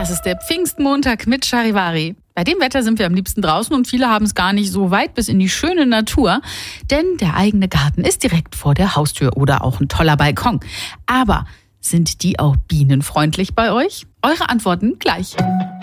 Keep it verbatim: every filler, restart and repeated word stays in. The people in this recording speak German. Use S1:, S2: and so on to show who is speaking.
S1: Das ist der Pfingstmontag mit Charivari. Bei dem Wetter sind wir am liebsten draußen und viele haben es gar nicht so weit bis in die schöne Natur, denn der eigene Garten ist direkt vor der Haustür oder auch ein toller Balkon. Aber sind die auch bienenfreundlich bei euch? Eure Antworten gleich.